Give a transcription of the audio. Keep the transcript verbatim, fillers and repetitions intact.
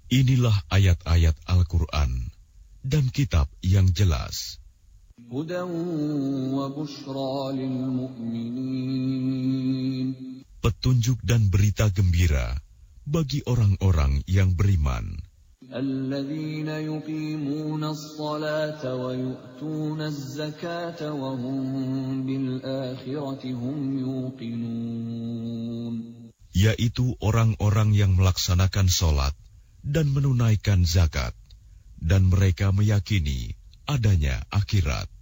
Inilah ayat-ayat Al-Quran dan kitab yang jelas. Petunjuk dan berita gembira bagi orang-orang yang beriman. Yaitu orang-orang yang melaksanakan sholat dan menunaikan zakat, dan mereka meyakini adanya akhirat.